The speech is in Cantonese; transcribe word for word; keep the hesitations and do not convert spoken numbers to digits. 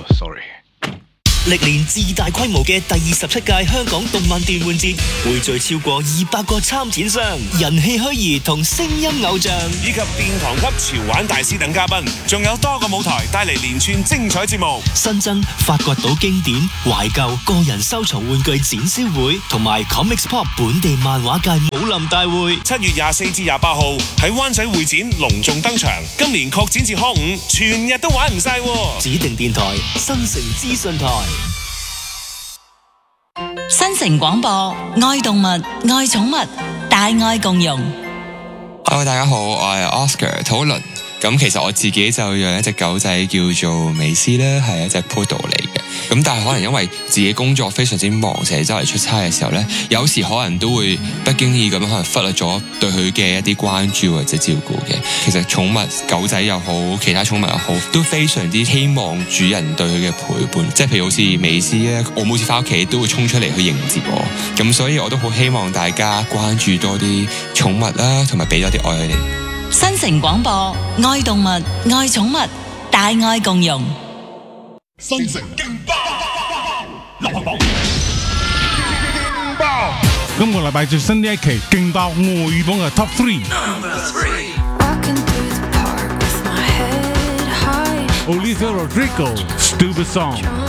sorry。 歷年自大規模嘅第二十七屆香港動漫電玩節，匯聚超過二百個參展商、人氣虛擬同聲音偶像， 以及殿堂級潮玩大師等嘉賓，仲有多個舞台帶嚟連串精彩節目。 新增發掘到經典、懷舊、個人收藏玩具展銷會，同埋 Comics Pop 本地漫畫界武林大會。 七月廿四至廿八號喺灣仔會展隆重登場，今年擴展至康五，全日都玩唔晒。 指定電台新城資訊台。 新城廣播，愛動物，愛寵物，大愛共融。 Hello， 大家好，我係 Oscar 討論。咁其實我自己就養一隻狗仔叫做美斯啦，係一隻 Poodle 嚟嘅。咁但係可能因為自己工作非常之忙，成日周圍出差嘅時候呢，有時可能都會不經意咁樣可能忽略咗對佢嘅一啲關注或者照顧嘅。其實寵物狗仔又好，其他寵物又好，都非常之希望主人對佢嘅陪伴。即係譬如好似美斯咧，我每次翻屋企都會衝出嚟去迎接我。咁所以我都好希望大家關注多啲寵物啦，同埋俾多啲愛佢哋。 新城廣播，愛動物，愛寵物，大愛共融。 新城勁爆流行榜，勁爆！ 今個禮拜最新呢一期勁爆外語榜嘅 Top Three。Olivia Rodrigo，Stupid Song。